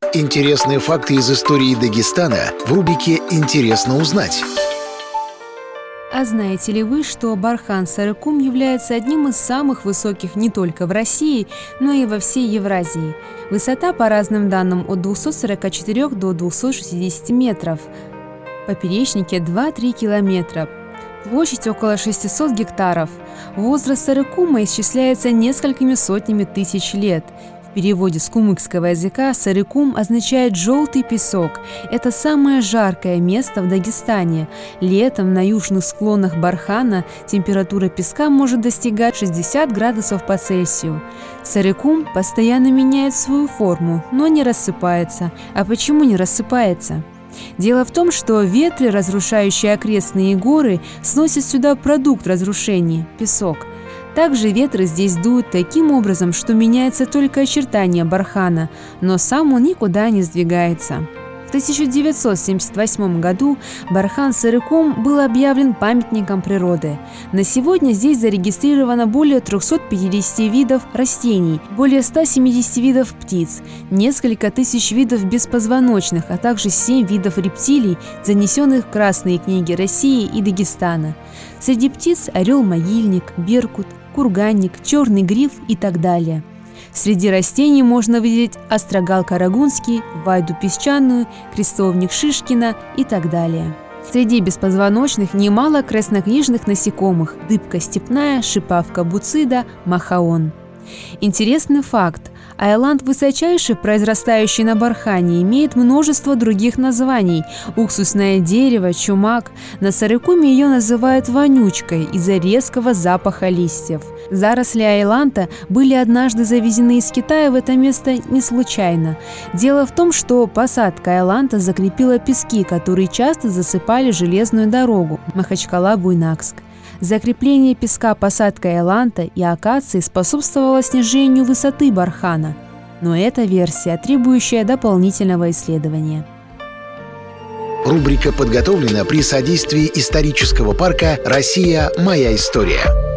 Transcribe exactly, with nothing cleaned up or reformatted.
Интересные факты из истории Дагестана в рубрике «Интересно узнать». А знаете ли вы, что Бархан-Сарыкум является одним из самых высоких не только в России, но и во всей Евразии? Высота, по разным данным, от двухсот сорока четырёх до двухсот шестидесяти метров. Поперечнике два-три километра. Площадь около шестисот гектаров. Возраст Сарыкума исчисляется несколькими сотнями тысяч лет. В переводе с кумыкского языка Сарыкум означает «желтый песок». Это самое жаркое место в Дагестане. Летом на южных склонах Бархана температура песка может достигать шестидесяти градусов по Цельсию. Сарыкум постоянно меняет свою форму, но не рассыпается. А почему не рассыпается? Дело в том, что ветры, разрушающие окрестные горы, сносят сюда продукт разрушений – песок. Также ветры здесь дуют таким образом, что меняется только очертание бархана, но сам он никуда не сдвигается. В тысяча девятьсот семьдесят восьмом году Бархан-Сарыкум был объявлен памятником природы. На сегодня здесь зарегистрировано более трёхсот пятидесяти видов растений, более ста семидесяти видов птиц, несколько тысяч видов беспозвоночных, а также семь видов рептилий, занесенных в Красные книги России и Дагестана. Среди птиц орел-могильник, беркут, курганник, черный гриф и так далее. Среди растений можно выделить острогал карагунский, вайду песчаную, крестовник Шишкина и так далее. Среди беспозвоночных немало краснокнижных насекомых – дыбка степная, шипавка буцида, махаон. Интересный факт. Айланд, высочайший, произрастающий на бархане, имеет множество других названий – уксусное дерево, чумак. На Сарыкуме ее называют вонючкой из-за резкого запаха листьев. Заросли айланта были однажды завезены из Китая в это место не случайно. Дело в том, что посадка айланта закрепила пески, которые часто засыпали железную дорогу Махачкала-Буйнакск. Закрепление песка посадкой айланта и акации способствовало снижению высоты бархана. Но это версия, требующая дополнительного исследования. Рубрика подготовлена при содействии исторического парка «Россия. Моя история».